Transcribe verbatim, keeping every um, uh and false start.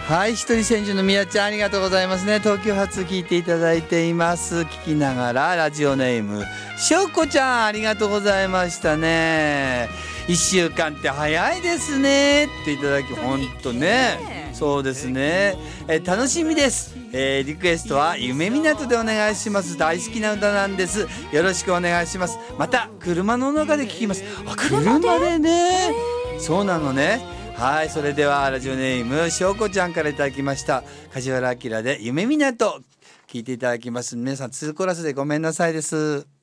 はい、一人千住のみやちゃんありがとうございますね。東京発聞いていただいています。聞きながらラジオネームしょうこちゃんありがとうございましたね。いっしゅうかんって早いですねっていただき本当ね、そうですね、え楽しみです、えー、リクエストは夢港でお願いします。大好きな歌なんです。よろしくお願いします。また車の中で聞きます。あ、車でね、そうなのね。はい、それではラジオネームしょうこちゃんからいただきました梶原明で夢港聞いていただきます。皆さんツーコーラスでごめんなさいです。